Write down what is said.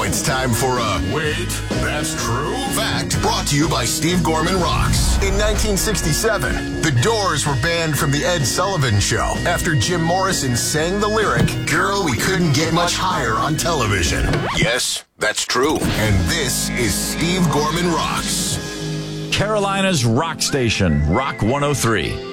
It's time for a Wait, That's True fact brought to you by Steve Gorman Rocks. In 1967, the Doors were banned from the Ed Sullivan Show after Jim Morrison sang the lyric, "Girl, we couldn't get much higher on television." Yes, that's true. And this is Steve Gorman Rocks. Carolina's rock station, Rock 103.